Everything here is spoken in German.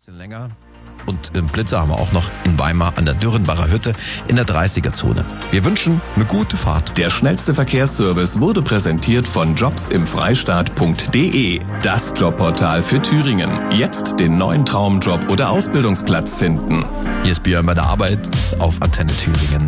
Bisschen länger. Und Blitzer haben wir auch noch in Weimar an der Dürrenbacher Hütte in der 30er-Zone. Wir wünschen eine gute Fahrt. Der schnellste Verkehrsservice wurde präsentiert von jobsimfreistaat.de, das Jobportal für Thüringen. Jetzt den neuen Traumjob oder Ausbildungsplatz finden. Hier ist Björn bei der Arbeit auf Antenne Thüringen.